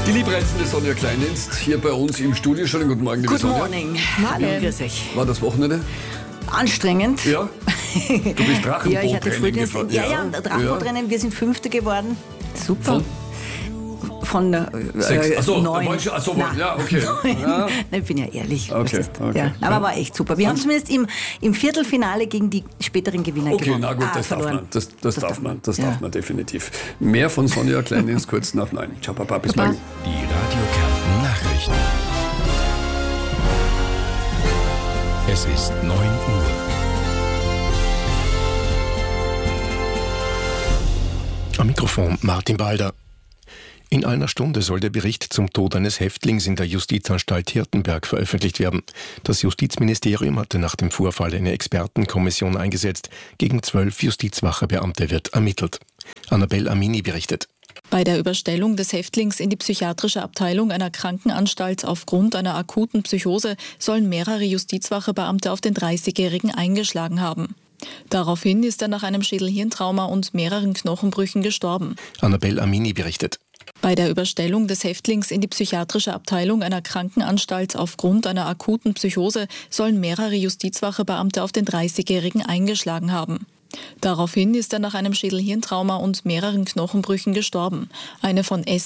Die liebreizende Sonja Kleindienst hier bei uns im Studio. Schönen guten Morgen, liebe Good Sonja. morning. Hallo, grüß euch. War das Wochenende? Anstrengend. Ja. Du bist Drachenboot-Training Ja, ich hatte Frühdienst. gefahren. Ja, Drachenboot-Rennen. Wir sind Fünfte geworden. Super. Von 6. Achso, 9. Ja, okay. Ja. Nein, ich bin ja ehrlich. Okay, okay. Ja, aber war echt super. Wir haben zumindest im Viertelfinale gegen die späteren Gewinner Okay, gewonnen. na gut, das darf verloren. man. Das darf man definitiv. Mehr von Sonja Kleindienst kurz nach 9. Ciao, Papa, bis morgen. Die Radio Kärnten Nachrichten. Es ist 9 Uhr. Am Mikrofon Martin Balder. In einer Stunde soll der Bericht zum Tod eines Häftlings in der Justizanstalt Hirtenberg veröffentlicht werden. Das Justizministerium hatte nach dem Vorfall eine Expertenkommission eingesetzt. Gegen 12 Justizwachebeamte wird ermittelt. Annabel Amini berichtet. Bei der Überstellung des Häftlings in die psychiatrische Abteilung einer Krankenanstalt aufgrund einer akuten Psychose sollen mehrere Justizwachebeamte auf den 30-Jährigen eingeschlagen haben. Daraufhin ist er nach einem Schädelhirntrauma und mehreren Knochenbrüchen gestorben. Annabel Amini berichtet. Bei der Überstellung des Häftlings in die psychiatrische Abteilung einer Krankenanstalt aufgrund einer akuten Psychose sollen mehrere Justizwachebeamte auf den 30-Jährigen eingeschlagen haben. Daraufhin ist er nach einem Schädelhirntrauma und mehreren Knochenbrüchen gestorben. Eine von